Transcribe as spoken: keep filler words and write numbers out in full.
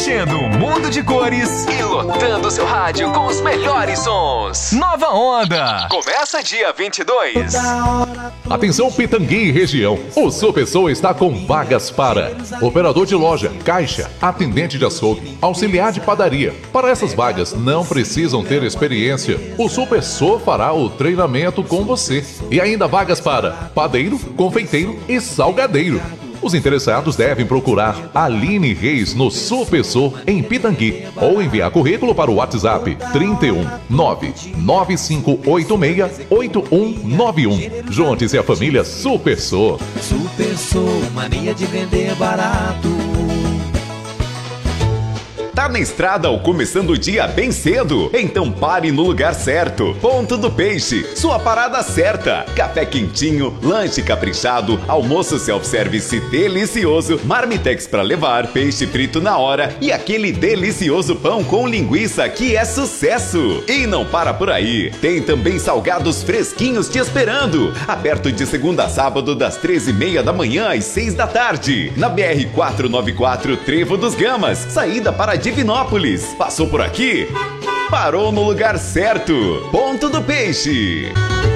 Preenchendo o mundo de cores e lotando seu rádio com os melhores sons. Nova Onda. Começa dia vinte e dois. Atenção Pitangui e região. O Supersou está com vagas para operador de loja, caixa, atendente de açougue, auxiliar de padaria. Para essas vagas não precisam ter experiência. O Supersou fará o treinamento com você. E ainda vagas para padeiro, confeiteiro e salgadeiro. Os interessados devem procurar Aline Reis no Supersou em Pitangui ou enviar currículo para o WhatsApp trinta e um, nove nove cinco oito seis, oito um nove um. Junte-se à família Supersou. Supersou, mania de vender barato. Tá na estrada ou começando o dia bem cedo? Então pare no lugar certo. Ponto do Peixe, sua parada certa. Café quentinho, lanche caprichado, almoço self-service delicioso, marmitex pra levar, peixe frito na hora e aquele delicioso pão com linguiça que é sucesso. E não para por aí, tem também salgados fresquinhos te esperando. Aberto de segunda a sábado das treze e meia da manhã às seis da tarde. Na B R quatrocentos e noventa e quatro Trevo dos Gamas, saída para Divinópolis. Passou por aqui? Parou no lugar certo. Ponto do Peixe.